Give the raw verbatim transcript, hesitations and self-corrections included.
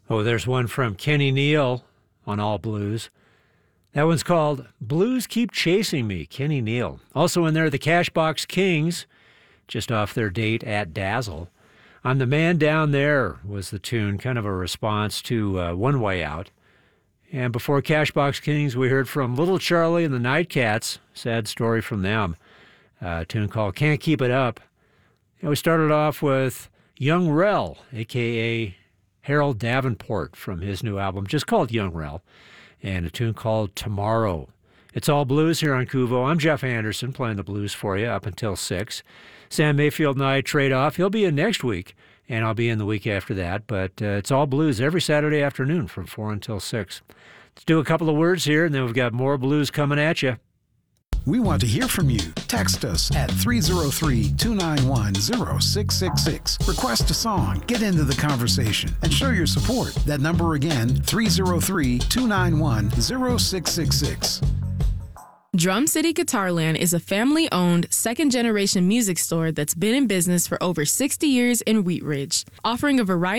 Oh, there's one from Kenny Neal on All Blues. That one's called Blues Keep Chasing Me, Kenny Neal. Also in there, the Cashbox Kings, just off their date at Dazzle. I'm the Man Down There was the tune, kind of a response to uh, One Way Out. And before Cashbox Kings, we heard from Little Charlie and the Nightcats, sad story from them, uh, a tune called Can't Keep It Up. And we started off with Young Rel, a k a. Harold Davenport from his new album, just called Young Rel, and a tune called Tomorrow. It's all blues here on Kuvo. I'm Jeff Anderson playing the blues for you up until six. Sam Mayfield and I trade off. He'll be in next week, and I'll be in the week after that. But uh, it's all blues every Saturday afternoon from four until six. Let's do a couple of words here, and then we've got more blues coming at you. We want to hear from you. Text us at three oh three, two nine one, oh six six six. Request a song, get into the conversation, and show your support. That number again, three oh three, two nine one, oh six six six. Drum City Guitarland is a family-owned, second-generation music store that's been in business for over sixty years in Wheat Ridge, offering a variety